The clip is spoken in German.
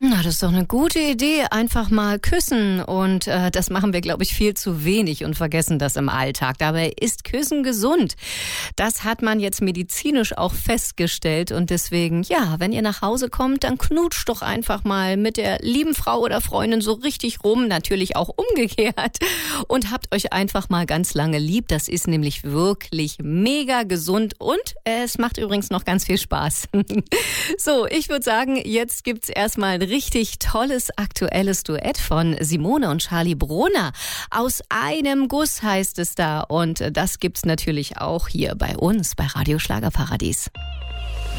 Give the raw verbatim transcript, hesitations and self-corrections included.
Na, das ist doch eine gute Idee, einfach mal küssen. Und äh, das machen wir, glaube ich, viel zu wenig und vergessen das im Alltag. Dabei ist Küssen gesund. Das hat man jetzt medizinisch auch festgestellt. Und deswegen, ja, wenn ihr nach Hause kommt, dann knutscht doch einfach mal mit der lieben Frau oder Freundin so richtig rum. Natürlich auch umgekehrt. Und habt euch einfach mal ganz lange lieb. Das ist nämlich wirklich mega gesund. Und es macht übrigens noch ganz viel Spaß. So, ich würde sagen, jetzt gibt's erstmal ein richtig tolles aktuelles Duett von Simone und Charlie Brunner. Aus einem Guss heißt es da. Und das gibt's natürlich auch hier bei uns bei Radio Schlagerparadies.